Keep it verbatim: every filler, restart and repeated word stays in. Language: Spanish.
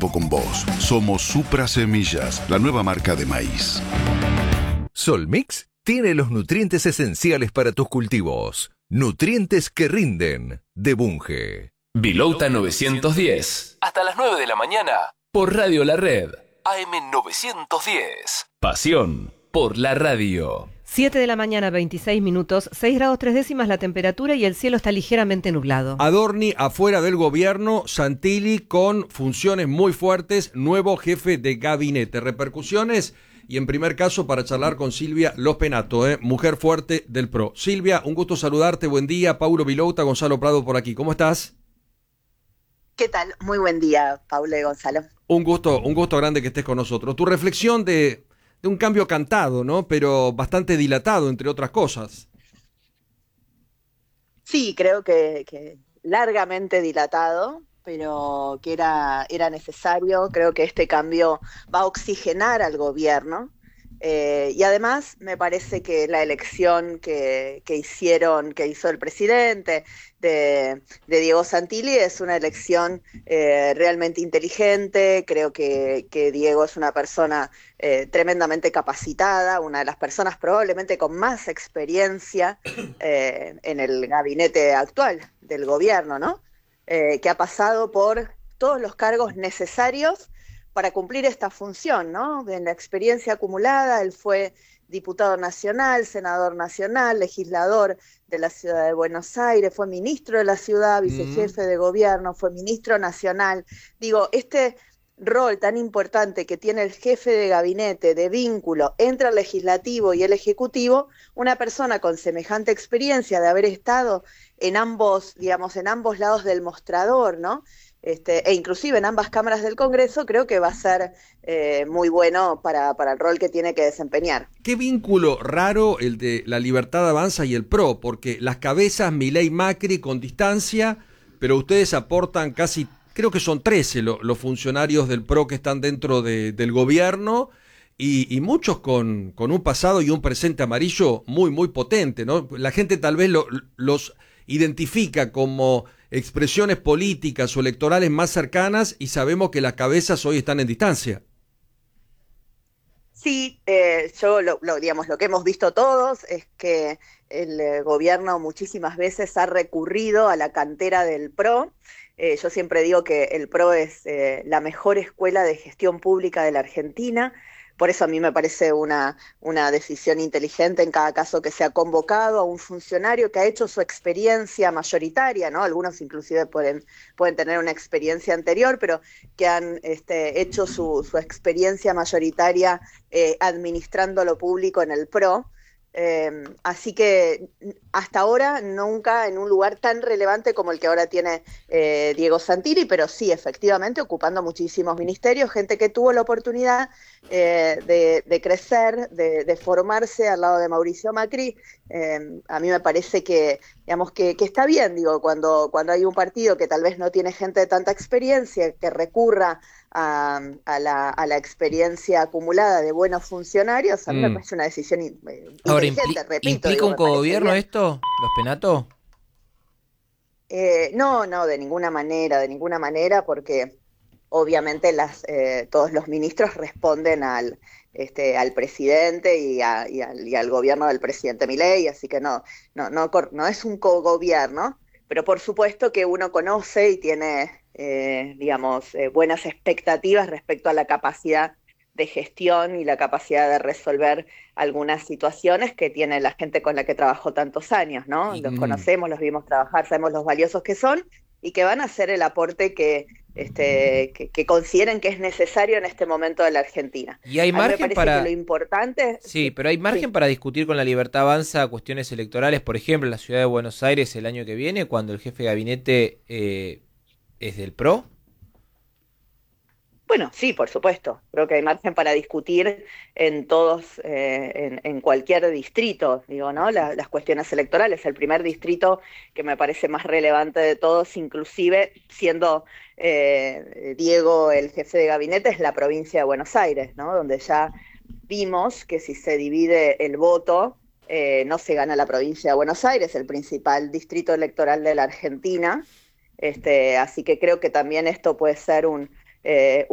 tiempo con vos. Somos Supra Semillas, la nueva marca de maíz. Solmix tiene los nutrientes esenciales para tus cultivos. Nutrientes que rinden, de Bunge. Vilouta novecientos diez. Hasta las nueve de la mañana. Por Radio La Red. A M novecientos diez. Pasión por la radio. siete de la mañana, veintiséis minutos, seis grados tres décimas la temperatura y el cielo está ligeramente nublado. Adorni afuera del gobierno, Santilli con funciones muy fuertes, nuevo jefe de gabinete. Repercusiones y en primer caso para charlar con Silvia Lospenato, ¿eh? mujer fuerte del P R O. Silvia, un gusto saludarte, buen día. Paulo Vilouta, Gonzalo Prado por aquí, ¿cómo estás? ¿Qué tal? Muy buen día, Paulo y Gonzalo. Un gusto, un gusto grande que estés con nosotros. Tu reflexión de... de un cambio cantado, ¿no? Pero bastante dilatado, entre otras cosas. Sí, creo que, que largamente dilatado, pero que era, era necesario. Creo que este cambio va a oxigenar al gobierno. Eh, y además me parece que la elección que, que hicieron, que hizo el presidente de, de Diego Santilli es una elección eh, realmente inteligente. Creo que, que Diego es una persona eh, tremendamente capacitada, una de las personas probablemente con más experiencia eh, en el gabinete actual del gobierno, ¿no? Eh, que ha pasado por todos los cargos necesarios para cumplir esta función, ¿no? En la experiencia acumulada, él fue diputado nacional, senador nacional, legislador de la ciudad de Buenos Aires, fue ministro de la ciudad, vicejefe mm. de gobierno, fue ministro nacional. Digo, este rol tan importante que tiene el jefe de gabinete de vínculo entre el legislativo y el ejecutivo, una persona con semejante experiencia de haber estado en ambos, digamos, en ambos lados del mostrador, ¿no? Este, e inclusive en ambas cámaras del Congreso, creo que va a ser eh, muy bueno para, para el rol que tiene que desempeñar. Qué vínculo raro el de la Libertad Avanza y el P R O, porque las cabezas Milei Macri con distancia, pero ustedes aportan casi, creo que son trece lo, los funcionarios del P R O que están dentro de, del gobierno, y, y muchos con, con un pasado y un presente amarillo muy, muy potente, ¿no? La gente tal vez lo, los identifica como expresiones políticas o electorales más cercanas y sabemos que las cabezas hoy están en distancia. Sí, eh, yo lo, lo, digamos, lo que hemos visto todos es que el eh, gobierno muchísimas veces ha recurrido a la cantera del P R O. Eh, yo siempre digo que el P R O es eh, la mejor escuela de gestión pública de la Argentina. Por eso a mí me parece una, una decisión inteligente en cada caso que se ha convocado a un funcionario que ha hecho su experiencia mayoritaria, ¿no? Algunos inclusive pueden, pueden tener una experiencia anterior, pero que han este, hecho su, su experiencia mayoritaria eh, administrando lo público en el P R O. Eh, así que hasta ahora nunca en un lugar tan relevante como el que ahora tiene eh, Diego Santilli, pero sí, efectivamente, ocupando muchísimos ministerios, gente que tuvo la oportunidad eh, de, de crecer, de, de formarse al lado de Mauricio Macri. Eh, a mí me parece que, digamos, que, que está bien, digo, cuando, cuando hay un partido que tal vez no tiene gente de tanta experiencia, que recurra a, a, la, a la experiencia acumulada de buenos funcionarios, a mí mm. me parece una decisión eh, Ahora, inteligente, impli- repito. ¿Implica digo, un cogobierno esto, los Penato? Eh, no, no, de ninguna manera, de ninguna manera, porque obviamente las, eh, todos los ministros responden al, este, al presidente y, a, y, al, y al gobierno del presidente Milei, así que no, no, no, no es un cogobierno, pero por supuesto que uno conoce y tiene, eh, digamos, eh, buenas expectativas respecto a la capacidad de gestión y la capacidad de resolver algunas situaciones que tiene la gente con la que trabajó tantos años, ¿no? Los conocemos, los vimos trabajar, sabemos los valiosos que son y que van a hacer el aporte que, este, que, que consideren que es necesario en este momento de la Argentina. Y hay margen para... lo importante... Sí, pero hay margen sí. para discutir con la Libertad Avanza cuestiones electorales, por ejemplo, en la ciudad de Buenos Aires el año que viene, cuando el jefe de gabinete eh, es del P R O. Bueno, sí, por supuesto. Creo que hay margen para discutir en todos, eh, en, en cualquier distrito, digo, ¿no? La, las cuestiones electorales. El primer distrito que me parece más relevante de todos, inclusive siendo eh, Diego el jefe de gabinete, es la provincia de Buenos Aires, ¿no? Donde ya vimos que si se divide el voto, eh, no se gana la provincia de Buenos Aires, el principal distrito electoral de la Argentina. Este, así que creo que también esto puede ser un... Eh,